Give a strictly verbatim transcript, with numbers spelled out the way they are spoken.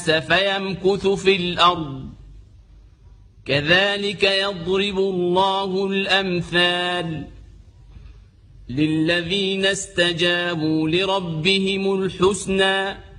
فيمكث في الأرض كذلك يضرب الله الأمثال للذين استجابوا لربهم الحسنى